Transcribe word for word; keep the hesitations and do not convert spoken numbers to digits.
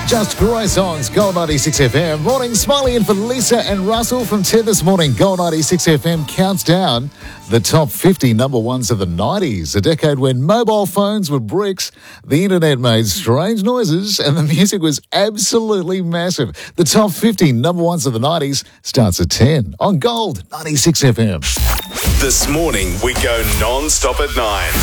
Just great songs, Gold ninety-six F M. Morning, Smiley in for Lisa and Russell from ten this morning. Gold ninety-six F M counts down the top fifty number ones of the nineties, a decade when mobile phones were bricks, the internet made strange noises, and the music was absolutely massive. The top fifty number ones of the nineties starts at ten on Gold ninety-six F M. This morning we go non-stop at nine.